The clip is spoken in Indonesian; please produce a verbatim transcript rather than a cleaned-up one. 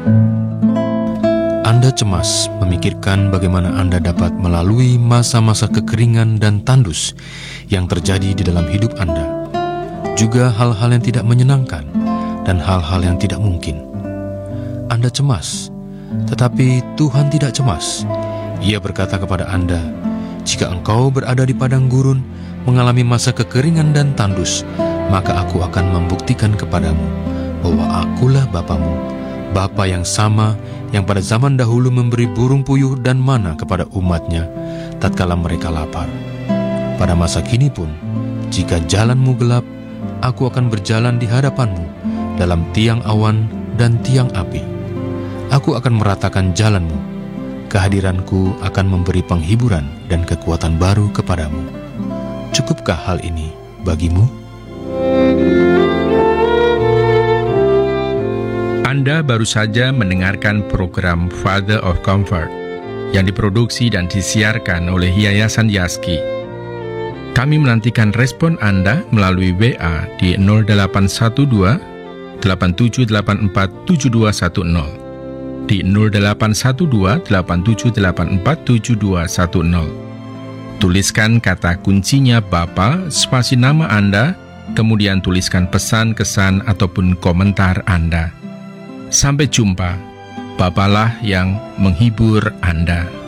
Anda cemas memikirkan bagaimana Anda dapat melalui masa-masa kekeringan dan tandus yang terjadi di dalam hidup Anda. Juga hal-hal yang tidak menyenangkan dan hal-hal yang tidak mungkin. Anda cemas, tetapi Tuhan tidak cemas. Ia berkata kepada Anda, "Jika engkau berada di padang gurun, mengalami masa kekeringan dan tandus, maka aku akan membuktikan kepadamu bahwa akulah Bapamu, Bapa yang sama yang pada zaman dahulu memberi burung puyuh dan mana kepada umatnya tatkala mereka lapar. Pada masa kini pun, jika jalanmu gelap, aku akan berjalan di hadapanmu dalam tiang awan dan tiang api. Aku akan meratakan jalanmu. Kehadiranku akan memberi penghiburan dan kekuatan baru kepadamu." Cukupkah hal ini bagimu? Anda baru saja mendengarkan program Father of Comfort yang diproduksi dan disiarkan oleh Yayasan Yaski. Kami menantikan respon Anda melalui W A di nol delapan satu dua delapan tujuh delapan empat tujuh dua satu nol, di nol delapan satu dua delapan tujuh delapan empat tujuh dua satu nol. Tuliskan kata kuncinya Bapa, spasi nama Anda, kemudian tuliskan pesan, kesan, ataupun komentar Anda. Sampai jumpa, Bapalah yang menghibur Anda.